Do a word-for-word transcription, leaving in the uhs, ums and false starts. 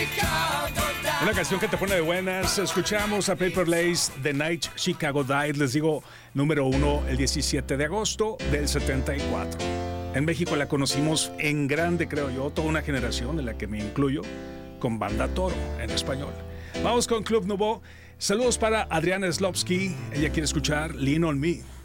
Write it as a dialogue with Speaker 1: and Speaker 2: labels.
Speaker 1: Una canción que te pone de buenas. Escuchamos a Paper Lace, The Night Chicago Died. Les digo, número uno el diecisiete de agosto del setenta y cuatro. En México la conocimos en grande, creo yo, toda una generación en la que me incluyo, con Banda Toro en español. Vamos con Club Nouveau. Saludos para Adriana Slopsky. Ella quiere escuchar Lean on Me.